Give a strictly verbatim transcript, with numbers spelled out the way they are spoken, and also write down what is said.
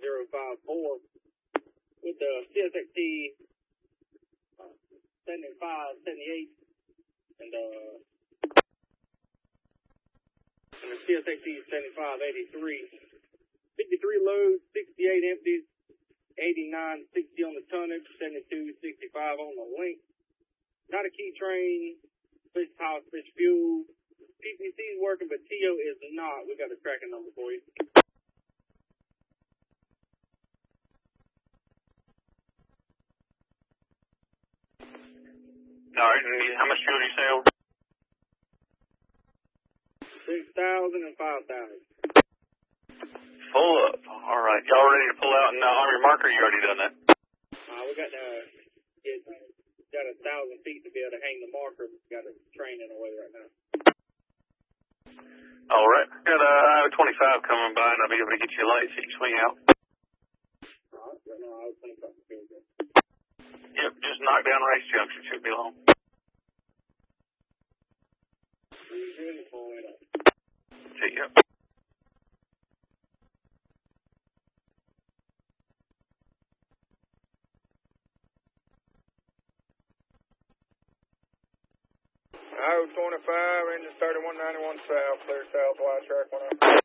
zero five four with the C S X T uh, seventy-five, seventy-eight, and, uh, and the C S X T seventy-five, eighty-three. fifty-three loads, sixty-eight empties, eighty-nine, sixty on the tonnage, seventy-two, sixty-five on the length. Not a key train, fish house, fish fuel. P P C is working, but T O is not. We got a tracking number for you. All right, and how much fuel do you sell? six thousand and five thousand. Full up. All right. Y'all ready to pull out and uh, arm your marker? You already done that? Uh, we got to get, got a thousand feet to be able to hang the marker. Got a train in the way right now. All right. Got a I twenty-five coming by, and I'll be able to get you a light so you can swing out. All right. Right now, I was twenty-five. Yep, just knock down Race Junction. Should be long. See ya. I twenty-five, engine thirty-one ninety-one south, clear south, Y track one.